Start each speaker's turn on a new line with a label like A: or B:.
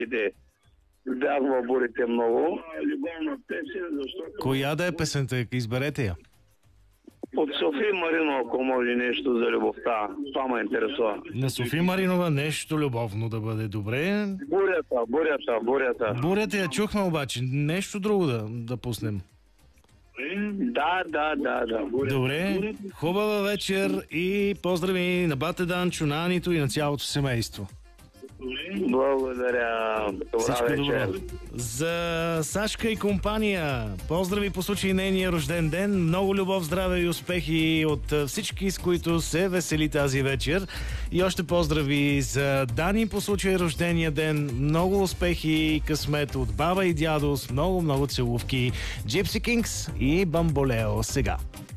A: Бях в бурите много. Любовна песен, защото...
B: Коя да е песента? Изберете я.
A: От София Марино, ако може нещо за любовта. Това ме интересува.
B: На София Маринова нещо любовно да бъде добре.
A: Бурята.
B: Бурята я чухме обаче. Нещо друго да пуснем.
A: Да.
B: Добре, хубава вечер и поздрави на бате Данчо, на Анито и на цялото семейство.
A: Благодаря.
B: Всичко
A: Добра вечер.
B: добро. За Сашка и компания, поздрави по случай нейния рожден ден, много любов, здраве и успехи от всички, с които се весели тази вечер. И още поздрави за Дани по случай рождения ден, много успехи и късмет от баба и дядо с много целувки. Gypsy Kings и Бамболео сега.